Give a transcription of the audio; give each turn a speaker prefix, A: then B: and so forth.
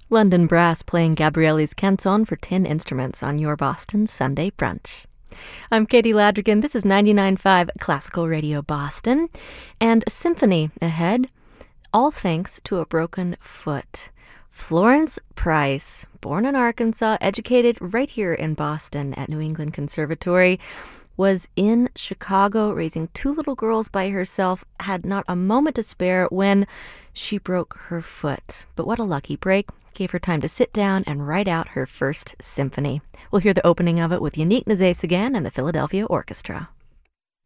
A: London Brass playing Gabriele's Canzone for 10 instruments on your Boston Sunday brunch. I'm Katie Ladrigan. This is 99.5 Classical Radio Boston. And a symphony ahead, all thanks to a broken foot. Florence Price, born in Arkansas, educated right here in Boston at New England Conservatory, was in Chicago raising two little girls by herself, had not a moment to spare when she broke her foot. But what a lucky break. Gave her time to sit down and write out her first symphony. We'll hear the opening of it with Yannick Nézet-Séguin and the Philadelphia Orchestra.